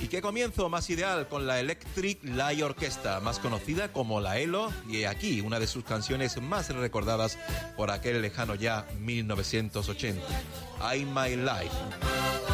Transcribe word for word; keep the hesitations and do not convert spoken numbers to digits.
qué comienzo más ideal con la Electric Light Orchestra, más conocida como la E L O, y aquí una de sus canciones más recordadas por aquel lejano ya mil novecientos ochenta, I'm My Life.